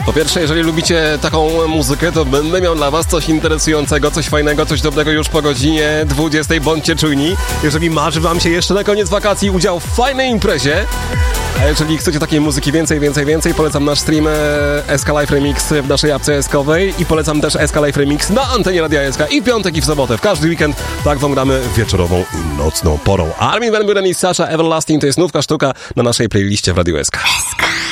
Po pierwsze, jeżeli lubicie taką muzykę, to będę miał dla was coś interesującego, coś fajnego, coś dobrego już po godzinie 20. Bądźcie czujni. Jeżeli marzy wam się jeszcze na koniec wakacji udział w fajnej imprezie, a jeżeli chcecie takiej muzyki więcej, polecam nasz stream SK Live Remix w naszej apce SK-owej i polecam też SK Live Remix na antenie Radia SK i w piątek i w sobotę. W każdy weekend tak wam gramy wieczorową i nocną porą. Armin van Buuren i Sasha Everlasting to jest nówka sztuka na naszej playliście w Radiu SK.